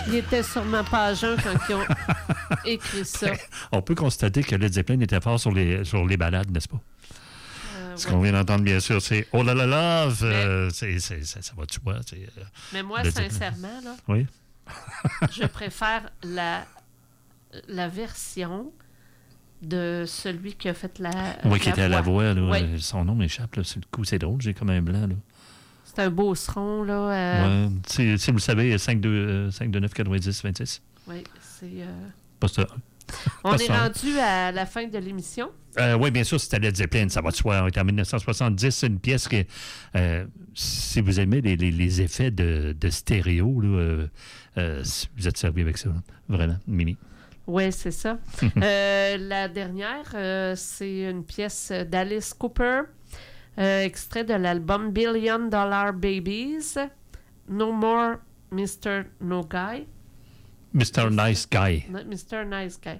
Ils étaient sûrement pas jeunes quand ils ont écrit ça. On peut constater que Led Zeppelin était fort sur les balades, n'est-ce pas? Ce qu'on vient d'entendre, bien sûr, c'est Oh là là love. Ça va de soi. Mais moi, sincèrement, là, oui? je préfère la version de celui qui a fait la oui, qui était à la voix. Là, oui. Son nom m'échappe. Là, sur le coup, c'est drôle. J'ai comme un blanc. Là. C'est un beau son. Là, si vous le savez, 529-90-26. Oui, c'est... Poste 1. On est rendu à la fin de l'émission. Oui, bien sûr, c'était Led Zeppelin, ça va de soi. On est en 1970. C'est une pièce qui, si vous aimez les effets de stéréo, là, vous êtes servi avec ça. Là. Vraiment, Mimi. Oui, c'est ça. La dernière, c'est une pièce d'Alice Cooper, extrait de l'album Billion Dollar Babies, No More Mr. No Guy. Mr. Nice Guy. Mr. Nice Guy.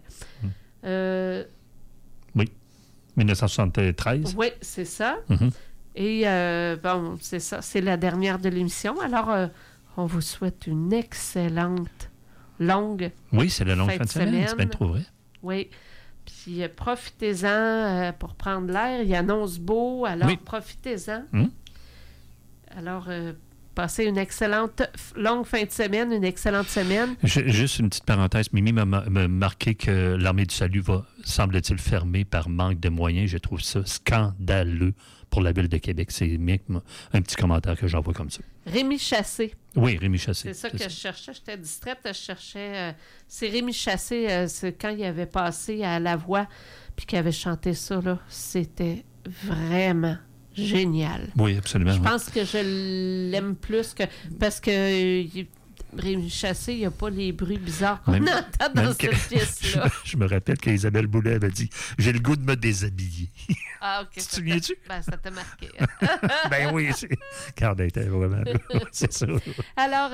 Oui. 1973. Oui, c'est ça. Mm-hmm. Et bon, c'est ça. C'est la dernière de l'émission. Alors, on vous souhaite une excellente longue oui, c'est la longue fin de semaine. C'est bien trop vrai. Oui. Puis profitez-en pour prendre l'air. Il annonce beau, alors profitez-en. Mm. Alors, passez une excellente longue fin de semaine, une excellente semaine. Juste une petite parenthèse. Mimi m'a marqué que l'Armée du Salut va, semble-t-il, fermer par manque de moyens. Je trouve ça scandaleux pour la Ville de Québec. C'est un petit commentaire que j'envoie comme ça. Rémi Chassé. Oui, Rémi Chassé. C'est ça que je cherchais. J'étais distraite. Je cherchais... c'est Rémi Chassé, c'est quand il avait passé à La Voix puis qu'il avait chanté ça, là. C'était vraiment... génial. Oui, absolument. Je pense que je l'aime plus que... Parce que Rémi Chassé, il n'y a pas les bruits bizarres qu'on entend dans cette pièce-là. Je me rappelle qu'Isabelle Boulay avait dit « J'ai le goût de me déshabiller ». Ah, OK. Tu te souviens-tu? Ben, ça t'a marqué. Ben oui, car elle était vraiment... c'est ça. Alors,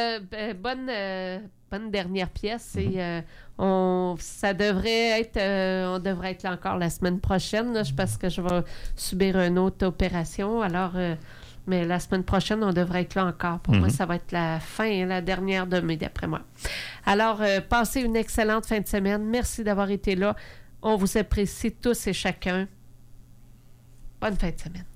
bonne dernière pièce. Et ça devrait être... on devrait être là encore la semaine prochaine, là, parce que je vais subir une autre opération. Alors... mais la semaine prochaine, on devrait être là encore. Pour moi, ça va être la fin, la dernière de mai, d'après moi. Alors, passez une excellente fin de semaine. Merci d'avoir été là. On vous apprécie tous et chacun. Bonne fin de semaine.